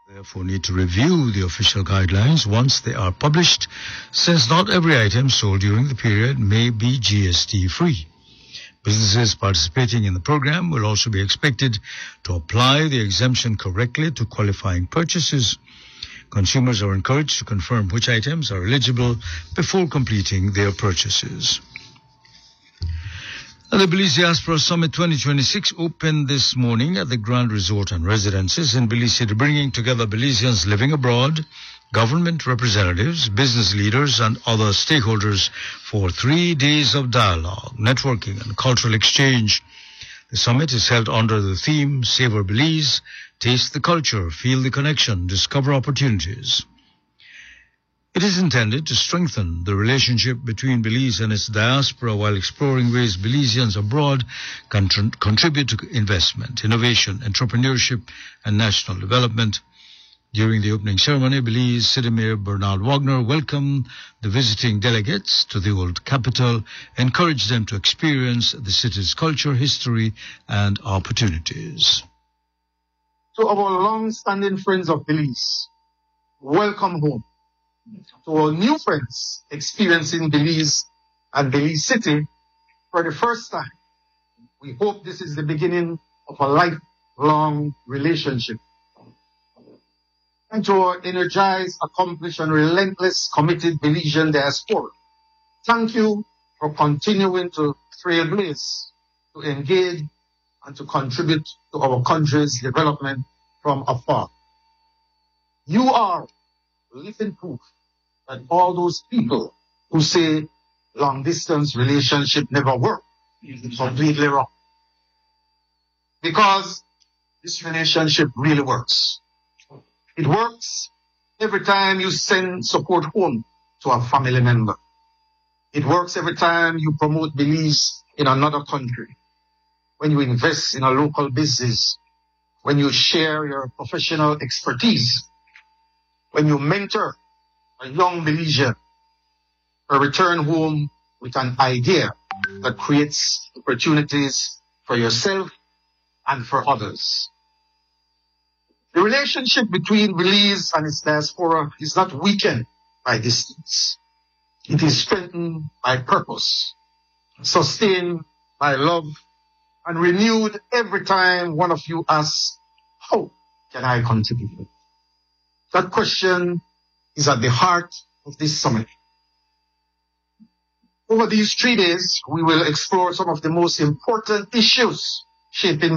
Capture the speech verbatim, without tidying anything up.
Therefore, need to review the official guidelines once they are published, since not every item sold during the period may be G S T free. Businesses participating in the program will also be expected to apply the exemption correctly to qualifying purchases. Consumers are encouraged to confirm which items are eligible before completing their purchases. The Belize Diaspora Summit twenty twenty-six opened this morning at the Grand Resort and Residences in Belize City, bringing together Belizeans living abroad, government representatives, business leaders, and other stakeholders for three days of dialogue, networking, and cultural exchange. The summit is held under the theme, Savor Belize, Taste the Culture, Feel the Connection, Discover Opportunities. It is intended to strengthen the relationship between Belize and its diaspora while exploring ways Belizeans abroad can tr- contribute to investment, innovation, entrepreneurship, and national development. During the opening ceremony, Belize City Mayor Bernard Wagner welcomed the visiting delegates to the old capital, encouraged them to experience the city's culture, history, and opportunities. To our long-standing friends of Belize, welcome home. To our new friends experiencing Belize and Belize City for the first time, we hope this is the beginning of a lifelong relationship. And to our energized, accomplished, and relentless, committed Belizean diaspora, thank you for continuing to trailblaze, to engage, and to contribute to our country's development from afar. You are living proof that all those people who say long-distance relationship never work is completely wrong. Because this relationship really works. It works every time you send support home to a family member. It works every time you promote Belize in another country, when you invest in a local business, when you share your professional expertise, when you mentor a young Belizean or return home with an idea that creates opportunities for yourself and for others. The relationship between Belize and its diaspora is not weakened by distance. It is strengthened by purpose, sustained by love, and renewed every time one of you asks, how can I contribute? That question is at the heart of this summit. Over these three days, we will explore some of the most important issues shaping